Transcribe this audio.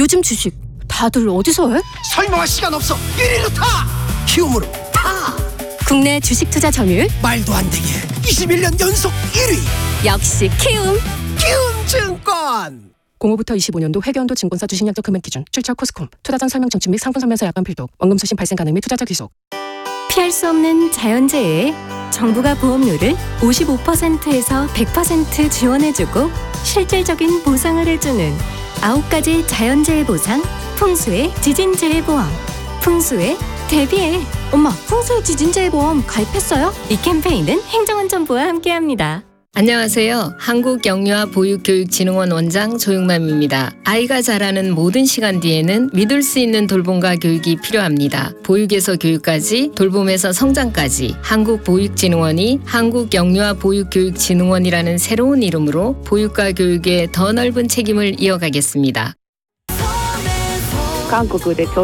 요즘 주식 다들 어디서 해? 설명할 시간 없어. 1위로 타. 키움으로 타. 국내 주식 투자 점유율 말도 안 되게 21년 연속 1위. 역시 키움. 키움증권. 05부터 25년도 회계연도 증권사 주식약정 금액 기준, 출처 코스콤, 투자 전 설명 청취 및 상품 설명서 약관 필독, 원금 수신 발생 가능 및 투자자 귀속. 피할 수 없는 자연재해에 정부가 보험료를 55%에서 100% 지원해주고 실질적인 보상을 해주는 9가지 자연재해 보상, 풍수의 지진재해보험. 풍수에 대비해. 엄마, 풍수의 지진재해보험 가입했어요? 이 캠페인은 행정안전부와 함께합니다. 안녕하세요. 한국영유아보육교육진흥원 원장 조용남입니다. 아이가 자라는 모든 시간 뒤에는 믿을 수 있는 돌봄과 교육이 필요합니다. 보육에서 교육까지, 돌봄에서 성장까지 한국보육진흥원이 한국영유아보육교육진흥원이라는 새로운 이름으로 보육과 교육에 더 넓은 책임을 이어가겠습니다. 韓国で